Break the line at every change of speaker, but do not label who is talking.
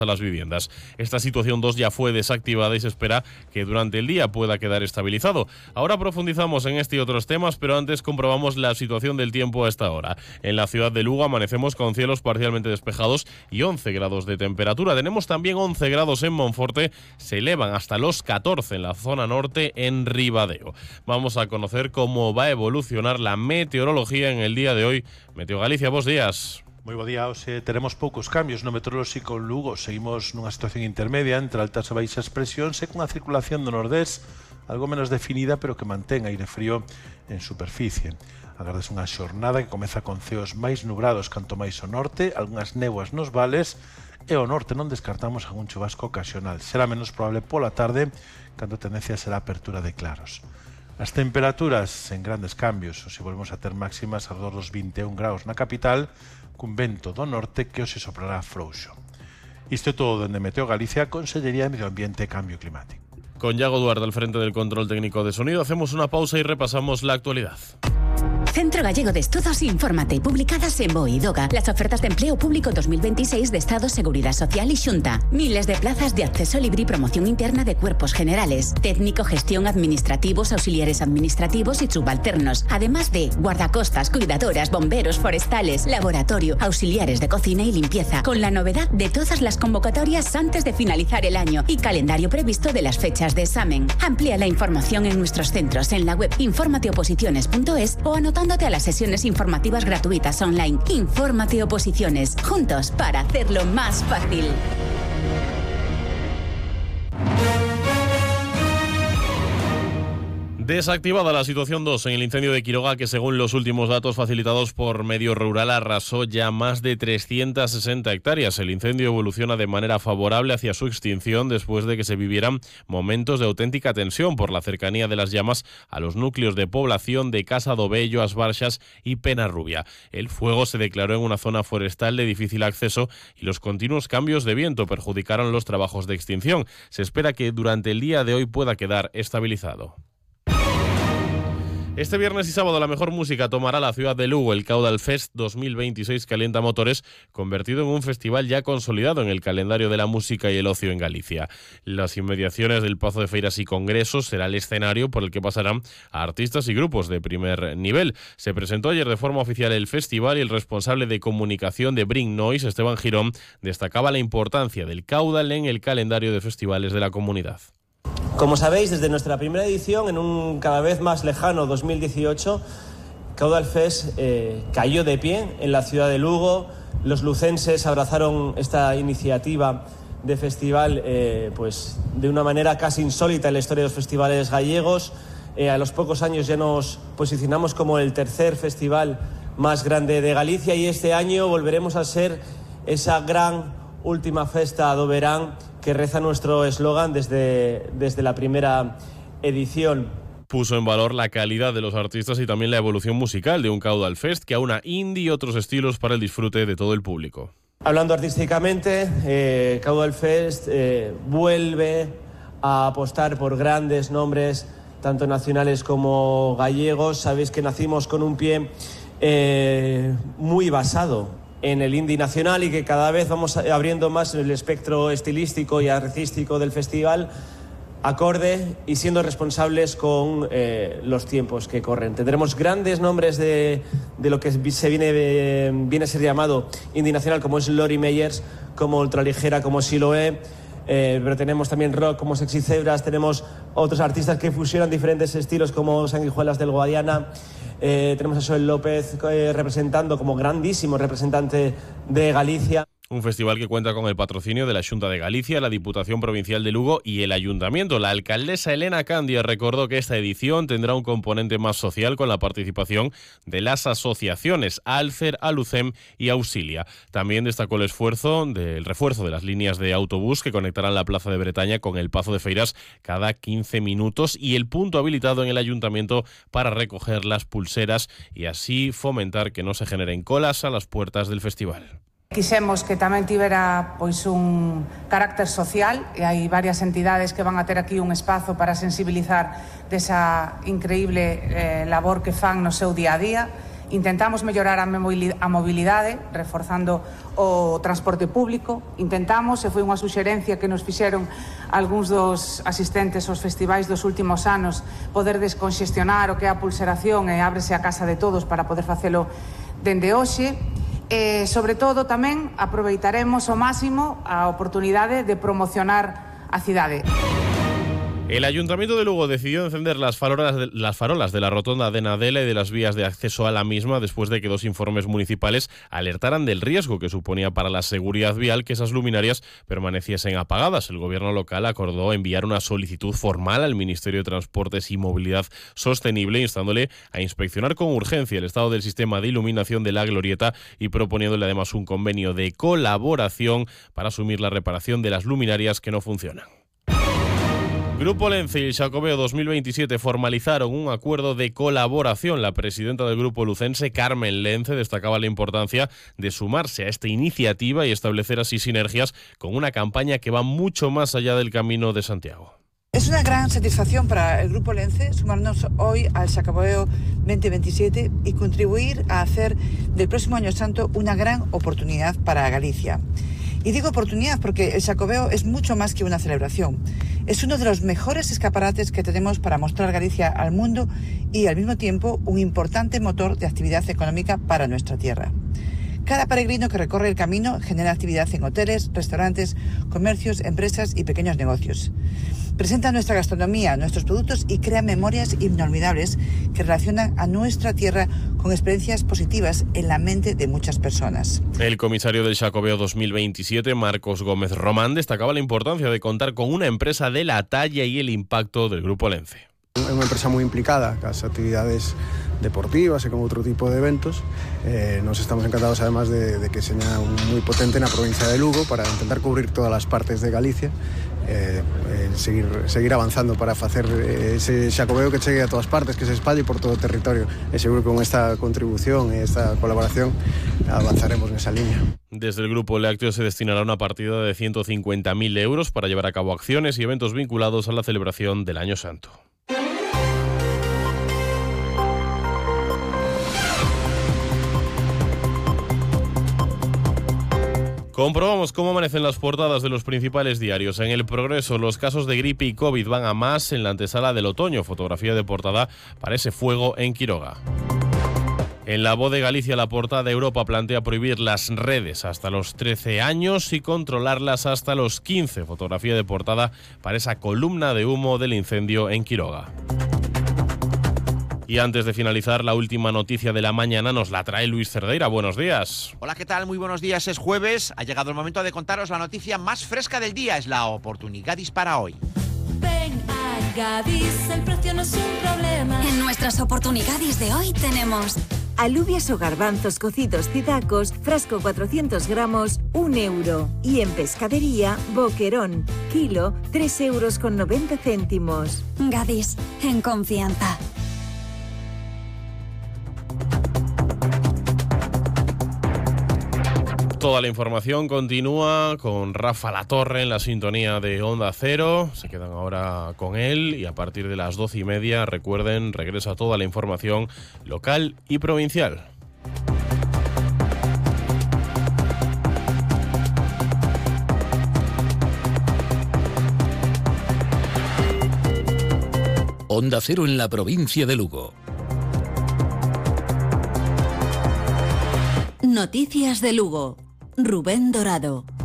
a las viviendas. Esta situación 2 ya fue desactivada y se espera que durante el día pueda quedar estabilizado. Ahora profundizamos en este y otros temas, pero antes comprobamos la situación del tiempo a esta hora. En la ciudad de Lugo amanecemos con cielos parcialmente despejados y 11 grados de temperatura. Tenemos también 11 grados en Monforte, se elevan hasta los 14 en la zona norte en Ribadeo. Vamos a conocer cómo va a evolucionar la meteorología en el día de hoy. Meteo Galicia, buenos días.
Moi bo día, teremos poucos cambios no meteorolóxico en Lugo. Seguimos nunha situación intermedia entre altas e baixas presións e cunha circulación do nordés algo menos definida, pero que mantén aire frío en superficie. Agardes unha xornada que comeza con ceos máis nubrados canto máis ao norte, algunhas néboas nos vales, e ao norte non descartamos algún chubasco ocasional. Será menos probable pola tarde, cando a tendencia será a apertura de claros. As temperaturas sen grandes cambios, se volvemos a ter máximas alrededor dos 21 graus na capital, cun vento do norte que hoxe soprará frouxo. Isto é todo dende Meteo Galicia, Consellería de Medio Ambiente e Cambio Climático.
Con Iago Duarte al frente del control técnico de sonido, hacemos una pausa y repasamos la actualidad.
Centro Gallego de Estudos Infórmate, publicadas en BOE y DOGA. Las ofertas de empleo público 2026 de Estado, Seguridad Social y Xunta. Miles de plazas de acceso libre y promoción interna de cuerpos generales. Técnico, gestión, administrativos, auxiliares administrativos y subalternos. Además de guardacostas, cuidadoras, bomberos, forestales, laboratorio, auxiliares de cocina y limpieza. Con la novedad de todas las convocatorias antes de finalizar el año y calendario previsto de las fechas de examen. Amplía la información en nuestros centros en la web informateoposiciones.es o anotándote a las sesiones informativas gratuitas online. Infórmate Oposiciones, juntos para hacerlo más fácil.
Desactivada la situación 2 en el incendio de Quiroga, que según los últimos datos facilitados por Medio Rural arrasó ya más de 360 hectáreas. El incendio evoluciona de manera favorable hacia su extinción después de que se vivieran momentos de auténtica tensión por la cercanía de las llamas a los núcleos de población de Casa do Bello, As Barxas y Penarrubia. El fuego se declaró en una zona forestal de difícil acceso y los continuos cambios de viento perjudicaron los trabajos de extinción. Se espera que durante el día de hoy pueda quedar estabilizado. Este viernes y sábado la mejor música tomará la ciudad de Lugo. El Caudal Fest 2026 calienta motores, convertido en un festival ya consolidado en el calendario de la música y el ocio en Galicia. Las inmediaciones del Pazo de Feiras y Congresos será el escenario por el que pasarán a artistas y grupos de primer nivel. Se presentó ayer de forma oficial el festival y el responsable de comunicación de Bring Noise, Esteban Girón, destacaba la importancia del Caudal en el calendario de festivales de la comunidad.
Como sabéis, desde nuestra primera edición, en un cada vez más lejano 2018, Caudal Fest cayó de pie en la ciudad de Lugo. Los lucenses abrazaron esta iniciativa de festival pues de una manera casi insólita en la historia de los festivales gallegos. A los pocos años ya nos posicionamos como el tercer festival más grande de Galicia y este año volveremos a ser esa gran última festa do verán que reza nuestro eslogan desde la primera edición.
Puso en valor la calidad de los artistas y también la evolución musical de un Caudal Fest que aúna indie y otros estilos para el disfrute de todo el público.
Hablando artísticamente, Caudal Fest vuelve a apostar por grandes nombres, tanto nacionales como gallegos. Sabéis que nacimos con un pie muy basado en el indie nacional y que cada vez vamos abriendo más el espectro estilístico y artístico del festival, acorde y siendo responsables con los tiempos que corren. Tendremos grandes nombres de lo que viene a ser llamado indie nacional, como es Lori Meyers, como Ultraligera, como Siloé, pero tenemos también rock como Sexy Zebras, tenemos otros artistas que fusionan diferentes estilos como Sanguijuelas del Guadiana. Tenemos a Joel López representando como grandísimo representante de Galicia.
Un festival que cuenta con el patrocinio de la Xunta de Galicia, la Diputación Provincial de Lugo y el Ayuntamiento. La alcaldesa Elena Candia recordó que esta edición tendrá un componente más social con la participación de las asociaciones Alcer, Alucem y Auxilia. También destacó el refuerzo de las líneas de autobús que conectarán la Plaza de Bretaña con el Pazo de Feiras cada 15 minutos y el punto habilitado en el Ayuntamiento para recoger las pulseras y así fomentar que no se generen colas a las puertas del festival.
Quixemos que tamén tivera pois un carácter social e hai varias entidades que van a ter aquí un espazo para sensibilizar desa increíble labor que fan no seu día a día Intentamos mellorar a mobilidade, reforzando o transporte público. Intentamos, e foi unha suxerencia que nos fixeron algúns dos asistentes aos festivais dos últimos anos, poder desconxestionar o que é a pulseración e ábrese a casa de todos para poder facelo dende hoxe. E, sobre todo, tamén aproveitaremos ao máximo a oportunidade de promocionar a cidade.
El Ayuntamiento de Lugo decidió encender las farolas de la rotonda de Nadela y de las vías de acceso a la misma después de que 2 informes municipales alertaran del riesgo que suponía para la seguridad vial que esas luminarias permaneciesen apagadas. El gobierno local acordó enviar una solicitud formal al Ministerio de Transportes y Movilidad Sostenible instándole a inspeccionar con urgencia el estado del sistema de iluminación de la glorieta y proponiéndole además un convenio de colaboración para asumir la reparación de las luminarias que no funcionan. Grupo Lence y el Xacobeo 2027 formalizaron un acuerdo de colaboración. La presidenta del grupo lucense, Carmen Lence, destacaba la importancia de sumarse a esta iniciativa y establecer así sinergias con una campaña que va mucho más allá del Camino de Santiago.
Es una gran satisfacción para el Grupo Lence sumarnos hoy al Xacobeo 2027 y contribuir a hacer del próximo Año Santo una gran oportunidad para Galicia. Y digo oportunidad porque el Xacobeo es mucho más que una celebración. Es uno de los mejores escaparates que tenemos para mostrar Galicia al mundo y al mismo tiempo un importante motor de actividad económica para nuestra tierra. Cada peregrino que recorre el camino genera actividad en hoteles, restaurantes, comercios, empresas y pequeños negocios. Presenta nuestra gastronomía, nuestros productos y crea memorias inolvidables que relacionan a nuestra tierra con experiencias positivas en la mente de muchas personas.
El comisario del Xacobeo 2027, Marcos Gómez Román, destacaba la importancia de contar con una empresa de la talla y el impacto del Grupo Lence.
É unha empresa moi implicada cas actividades deportivas e con outro tipo de eventos. Nos estamos encantados además de que seña moi potente na provincia de Lugo para intentar cubrir todas as partes de Galicia, seguir avanzando para facer ese Xacobeo que chegue a todas partes, que se espalle por todo o territorio. E seguro que con esta contribución e esta colaboración avanzaremos nesa línea.
Desde el Grupo Lácteo se destinará una partida de 150.000 euros para llevar a cabo acciones y eventos vinculados a la celebración del Año Santo. Comprobamos cómo amanecen las portadas de los principales diarios. En El Progreso, los casos de gripe y COVID van a más en la antesala del otoño. Fotografía de portada para ese fuego en Quiroga. En La Voz de Galicia, la portada de Europa plantea prohibir las redes hasta los 13 años y controlarlas hasta los 15. Fotografía de portada para esa columna de humo del incendio en Quiroga. Y antes de finalizar, la última noticia de la mañana nos la trae Luis Cerdeira. Buenos días.
Hola, ¿qué tal? Muy buenos días. Es jueves. Ha llegado el momento de contaros la noticia más fresca del día. Es la Oportunidadis para hoy.
Ven a Gadis, el precio no es un problema.
En nuestras oportunidades de hoy tenemos
alubias o garbanzos cocidos Cidacos, frasco 400 gramos, 1 euro. Y en pescadería, boquerón, kilo, 3,90 €.
Gadis, en confianza.
Toda la información continúa con Rafa Latorre en la sintonía de Onda Cero. Se quedan ahora con él y a partir de las 12:30, recuerden, regresa toda la información local y provincial.
Onda Cero en la provincia de Lugo.
Noticias de Lugo. Rubén Dorado.